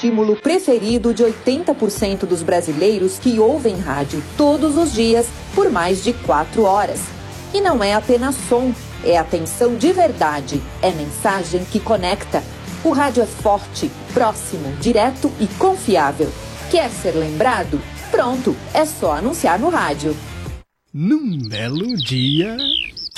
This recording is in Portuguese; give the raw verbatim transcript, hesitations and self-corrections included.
estímulo preferido de oitenta por cento dos brasileiros que ouvem rádio todos os dias por mais de quatro horas. E não é apenas som, é atenção de verdade, é mensagem que conecta. O rádio é forte, próximo, direto e confiável. Quer ser lembrado? Pronto, é só anunciar no rádio. Num belo dia...